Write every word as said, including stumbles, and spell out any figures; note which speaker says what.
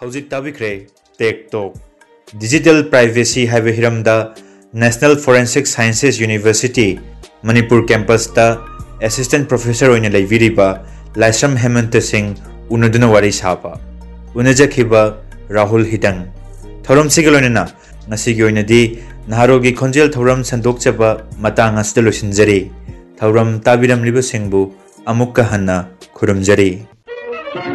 Speaker 1: हौजिक ताबिख्रे take talk digital privacy है हिरमदा national forensic sciences university Manipur campus ता assistant professor होने लेविरिबा लाइसम हेमंत सिंह उनदुना वारी साबा उनजखिबा Rahul हिदंग थौरम सिगलोनेना ngasiगी oinadi naharogi khonjel thoram sandokchaba matang asda losinjari thauram tabiram libu singbu amukka hanna khurumjari।